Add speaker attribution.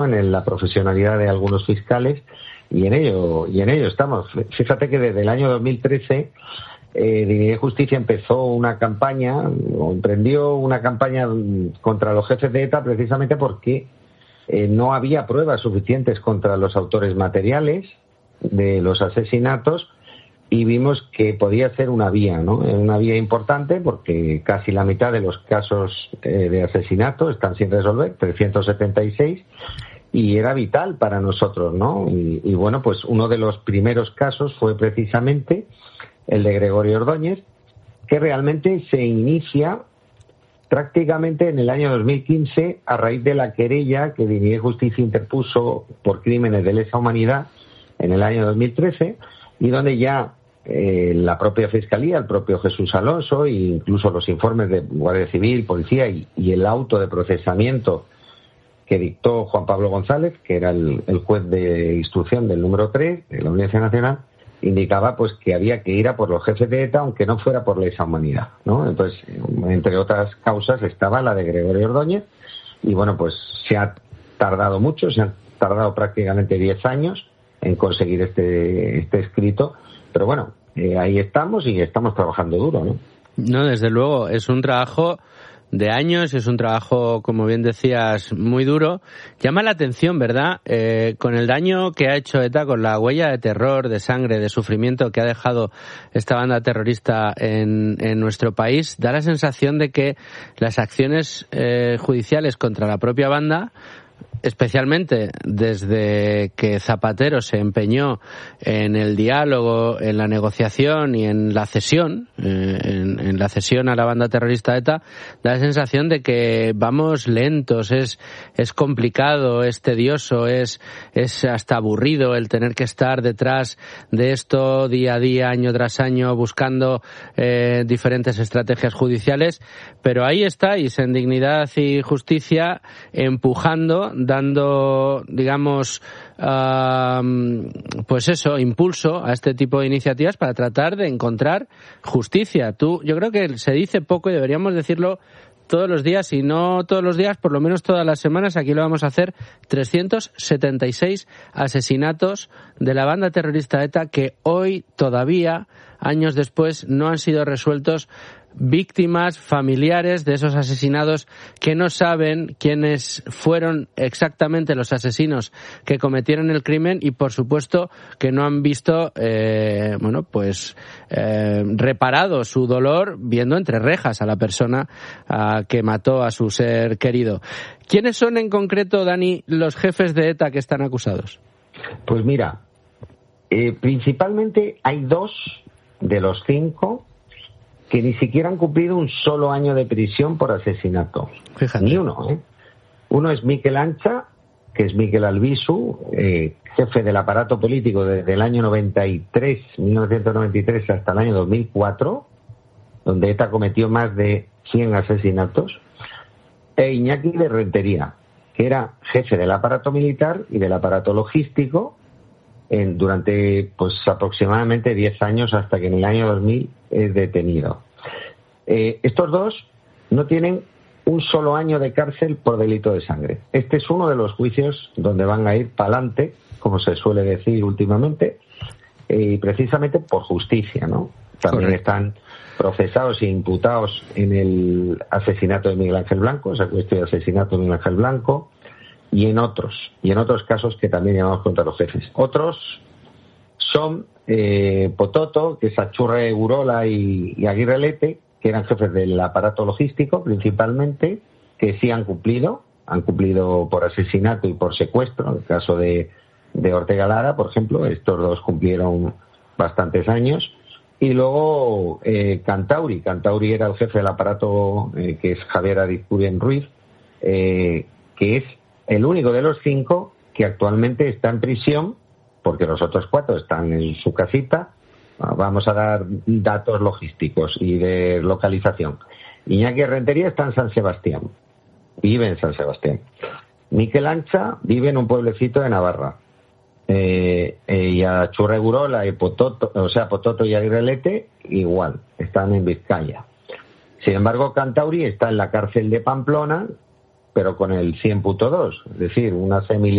Speaker 1: en la profesionalidad de algunos fiscales y en ello estamos. Fíjate que desde el año 2013 Dignidad y Justicia emprendió una campaña contra los jefes de ETA precisamente porque no había pruebas suficientes contra los autores materiales de los asesinatos y vimos que podía ser una vía, ¿no? Una vía importante porque casi la mitad de los casos de asesinato están sin resolver, 376, y era vital para nosotros, ¿no? Y bueno, pues uno de los primeros casos fue precisamente el de Gregorio Ordóñez, que realmente se inicia prácticamente en el año 2015 a raíz de la querella que Dignidad y Justicia interpuso por crímenes de lesa humanidad en el año 2013 y donde ya la propia Fiscalía, el propio Jesús Alonso e incluso los informes de Guardia Civil, Policía y el auto de procesamiento que dictó Juan Pablo González, que era el juez de instrucción del número 3 de la Audiencia Nacional, indicaba pues que había que ir a por los jefes de ETA aunque no fuera por lesa humanidad, ¿no? Entonces, entre otras causas estaba la de Gregorio Ordóñez y bueno, pues se ha tardado mucho, se han tardado prácticamente 10 años en conseguir este escrito, pero bueno, ahí estamos y estamos trabajando duro, ¿no?
Speaker 2: No, desde luego, es un trabajo de años, es un trabajo, como bien decías, muy duro. Llama la atención, ¿verdad? Con el daño que ha hecho ETA, con la huella de terror, de sangre, de sufrimiento que ha dejado esta banda terrorista en nuestro país, da la sensación de que las acciones judiciales contra la propia banda, especialmente desde que Zapatero se empeñó en el diálogo, en la negociación y en la cesión, en la cesión a la banda terrorista ETA, da la sensación de que vamos lentos, es complicado, es tedioso, es hasta aburrido el tener que estar detrás de esto día a día, año tras año, buscando diferentes estrategias judiciales, pero ahí estáis en Dignidad y Justicia empujando, dando, digamos, pues eso, impulso a este tipo de iniciativas para tratar de encontrar justicia. Yo creo que se dice poco y deberíamos decirlo todos los días, y no todos los días, por lo menos todas las semanas. Aquí lo vamos a hacer. 376 asesinatos de la banda terrorista ETA que hoy todavía, años después, no han sido resueltos. Víctimas, familiares de esos asesinados que no saben quiénes fueron exactamente los asesinos que cometieron el crimen y, por supuesto, que no han visto, reparado su dolor viendo entre rejas a la persona que mató a su ser querido. ¿Quiénes son en concreto, Dani, los jefes de ETA que están acusados?
Speaker 1: Pues mira, principalmente hay 2 de los 5 que ni siquiera han cumplido un solo año de prisión por asesinato.
Speaker 2: Fíjate.
Speaker 1: Ni uno, ¿eh? Uno es Miquel Ancha, que es Miquel Albizu, jefe del aparato político desde el año 1993 hasta el año 2004, donde ETA cometió más de 100 asesinatos, e Iñaki de Rentería, que era jefe del aparato militar y del aparato logístico durante pues aproximadamente 10 años hasta que en el año 2000 es detenido. Estos 2 no tienen un solo año de cárcel por delito de sangre. Este es uno de los juicios donde van a ir para adelante, como se suele decir últimamente, y precisamente por justicia, ¿no? También
Speaker 2: Correcto.
Speaker 1: Están procesados e imputados en el asesinato de Miguel Ángel Blanco, secuestro y asesinato de Miguel Ángel Blanco, y en otros casos que también llamamos contra los jefes. Otros son Pototo, que es Achurre Urola y Aguirre Lete, que eran jefes del aparato logístico principalmente, que sí han cumplido por asesinato y por secuestro. En el caso de Ortega Lara, por ejemplo, estos 2 cumplieron bastantes años. Y luego Cantauri era el jefe del aparato, que es Javier Arizpurien Ruiz, que es el único de los 5 que actualmente está en prisión, porque los otros 4 están en su casita. Vamos a dar datos logísticos y de localización. Iñaki Rentería está en San Sebastián, vive en San Sebastián. Miquel Ancha vive en un pueblecito de Navarra. Y a Achurre Urola y Pototo y Aguirre Lete igual, están en Vizcaya. Sin embargo, Cantauri está en la cárcel de Pamplona, pero con el 100.2, es decir, una